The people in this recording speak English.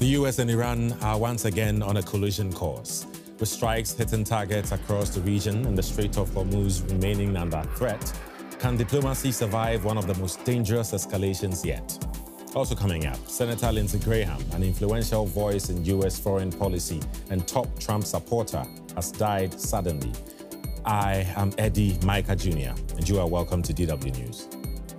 The US and Iran are once again on a collision course, with strikes hitting targets across the region and the Strait of Hormuz remaining under threat. Can diplomacy survive one of the most dangerous escalations yet? Also coming up, Senator Lindsey Graham, an influential voice in US foreign policy and top Trump supporter, has died suddenly. I am Eddie Micah Jr., and you are welcome to DW News.